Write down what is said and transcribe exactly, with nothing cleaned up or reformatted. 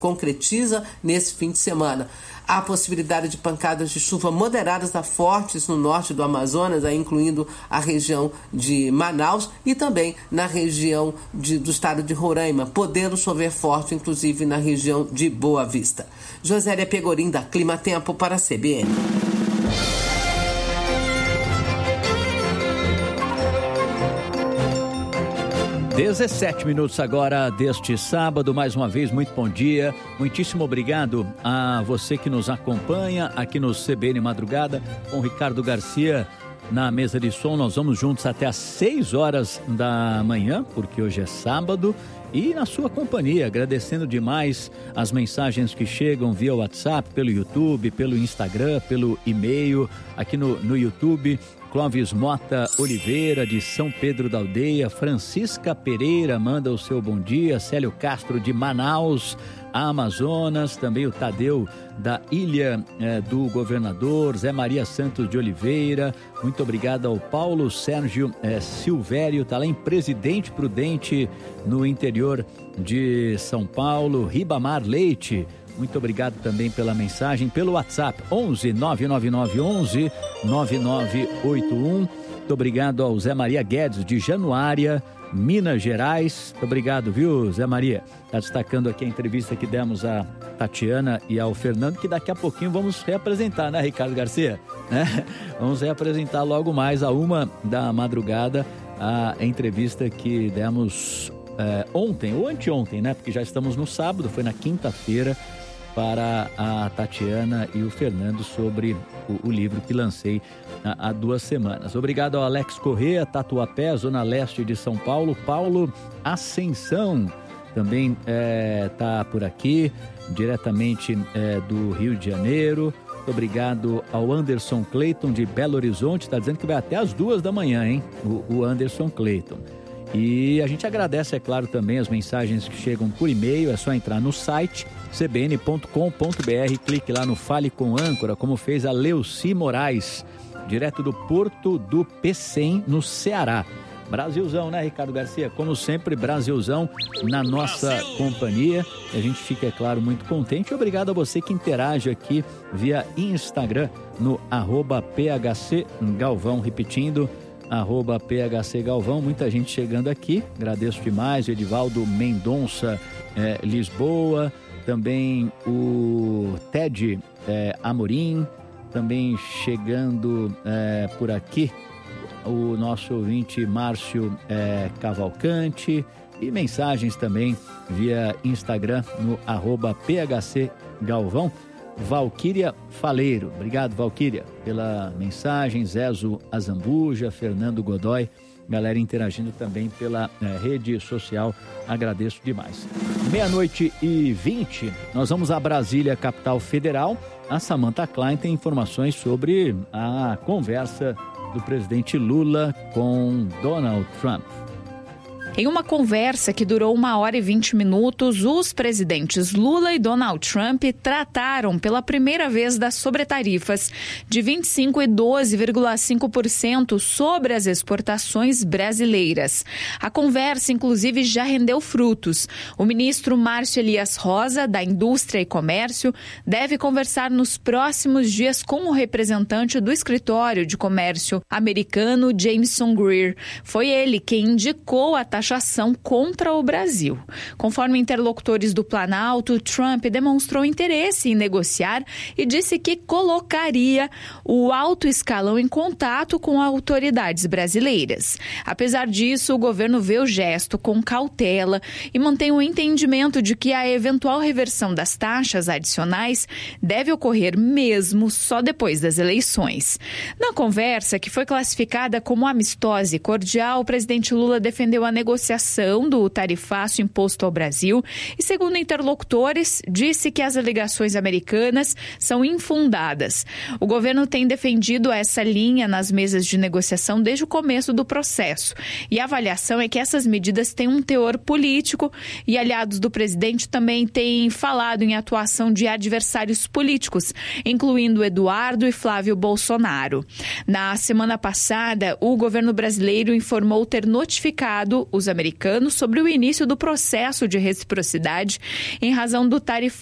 concretiza nesse fim de semana. Há possibilidade de pancadas de chuva moderadas a fortes no norte do Amazonas, aí incluindo a região de Manaus e também na região de, do estado de Roraima, podendo chover forte, inclusive na região de Boa Vista. Josélia Pegorim, da Clima Tempo, para a C B N. dezessete minutos agora deste sábado, mais uma vez, muito bom dia, muitíssimo obrigado a você que nos acompanha aqui no C B N Madrugada, com o Ricardo Garcia na mesa de som. Nós vamos juntos até às seis horas da manhã, porque hoje é sábado, e na sua companhia, agradecendo demais as mensagens que chegam via WhatsApp, pelo YouTube, pelo Instagram, pelo e-mail, aqui no, no YouTube. Clóvis Mota Oliveira, de São Pedro da Aldeia, Francisca Pereira manda o seu bom dia, Célio Castro de Manaus, Amazonas, também o Tadeu da Ilha eh, do Governador, Zé Maria Santos de Oliveira, muito obrigado ao Paulo Sérgio eh, Silvério, está lá em Presidente Prudente, no interior de São Paulo, Ribamar Leite, muito obrigado também pela mensagem, pelo WhatsApp, onze nove nove nove onze nove nove oito um. Muito obrigado ao Zé Maria Guedes, de Januária, Minas Gerais. Muito obrigado, viu, Zé Maria? Está destacando aqui a entrevista que demos a Tatiana e ao Fernando, que daqui a pouquinho vamos reapresentar, né, Ricardo Garcia? Né? Vamos reapresentar logo mais, a uma da madrugada, a entrevista que demos é, ontem, ou anteontem, né? Porque já estamos no sábado, foi na quinta-feira, para a Tatiana e o Fernando sobre o, o livro que lancei há, há duas semanas. Obrigado ao Alex Corrêa, Tatuapé, Zona Leste de São Paulo. Paulo Ascensão também está é, por aqui, diretamente é, do Rio de Janeiro. Muito obrigado ao Anderson Cleiton, de Belo Horizonte, está dizendo que vai até às duas da manhã, hein? O, o Anderson Cleiton. E a gente agradece, é claro, também as mensagens que chegam por e-mail. É só entrar no site c b n ponto com ponto b r, clique lá no Fale com Âncora, como fez a Leuci Moraes, direto do Porto do Pecém, no Ceará. Brasilzão, né, Ricardo Garcia? Como sempre, Brasilzão na nossa Brasil. companhia. A gente fica, é claro, muito contente. Obrigado a você que interage aqui via Instagram, no arroba P H C Galvão, repetindo, arroba P H C Galvão. Muita gente chegando aqui, agradeço demais. Edivaldo Mendonça, é, Lisboa, também o Ted é, Amorim, também chegando é, por aqui o nosso ouvinte Márcio é, Cavalcante, e mensagens também via Instagram no arroba P H C Galvão. Valquíria Faleiro, obrigado, Valquíria, pela mensagem. Zezo Azambuja, Fernando Godoy, galera interagindo também pela é, rede social, agradeço demais. Meia-noite e vinte, nós vamos a Brasília, capital federal. A Samantha Klein tem informações sobre a conversa do presidente Lula com Donald Trump. Em uma conversa que durou uma hora e vinte minutos, os presidentes Lula e Donald Trump trataram pela primeira vez das sobretarifas de vinte e cinco por cento e doze vírgula cinco por cento sobre as exportações brasileiras. A conversa, inclusive, já rendeu frutos. O ministro Márcio Elias Rosa, da Indústria e Comércio, deve conversar nos próximos dias com o representante do escritório de comércio americano, Jameson Greer. Foi ele quem indicou a taxação contra o Brasil. Conforme interlocutores do Planalto, Trump demonstrou interesse em negociar e disse que colocaria o alto escalão em contato com autoridades brasileiras. Apesar disso, o governo vê o gesto com cautela e mantém o entendimento de que a eventual reversão das taxas adicionais deve ocorrer mesmo só depois das eleições. Na conversa, que foi classificada como amistosa e cordial, o presidente Lula defendeu a negociação do tarifácio imposto ao Brasil e, segundo interlocutores, disse que as alegações americanas são infundadas. O governo tem defendido essa linha nas mesas de negociação desde o começo do processo, e a avaliação é que essas medidas têm um teor político, e aliados do presidente também têm falado em atuação de adversários políticos, incluindo Eduardo e Flávio Bolsonaro. Na semana passada, o governo brasileiro informou ter notificado os os americanos sobre o início do processo de reciprocidade em razão do tarifário